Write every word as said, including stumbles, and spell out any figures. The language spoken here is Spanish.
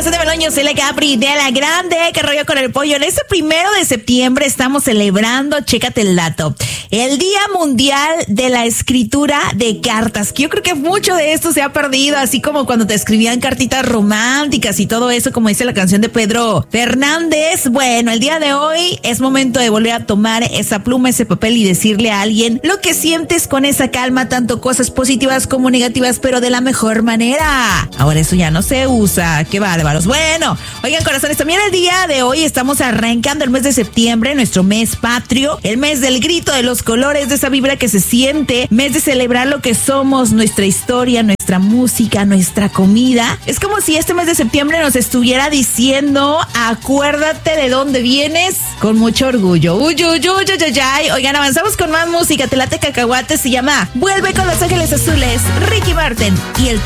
Corazón de Meloño, soy la Capri de la Grande. ¿Qué rollo con el pollo? En este primero de septiembre estamos celebrando, chécate el dato, el Día Mundial de la Escritura de Cartas. Yo creo que mucho de esto se ha perdido, así como cuando te escribían cartitas románticas y todo eso, como dice la canción de Pedro Fernández. Bueno, el día de hoy es momento de volver a tomar esa pluma, ese papel y decirle a alguien lo que sientes con esa calma, tanto cosas positivas como negativas, pero de la mejor manera. Ahora eso ya no se usa. ¡Qué bárbaros! Bueno, oigan, corazones, también el día de hoy estamos arrancando el mes de septiembre, nuestro mes patrio, el mes del grito de los colores, de esa vibra que se siente, mes de celebrar lo que somos, nuestra historia, nuestra música, nuestra comida. Es como si este mes de septiembre nos estuviera diciendo, acuérdate de dónde vienes con mucho orgullo. Uy, uy, uy, uy, uy, uy. Oigan, avanzamos con más música. Te late cacahuate, se llama Vuelve con Los Ángeles Azules, Ricky Martin y el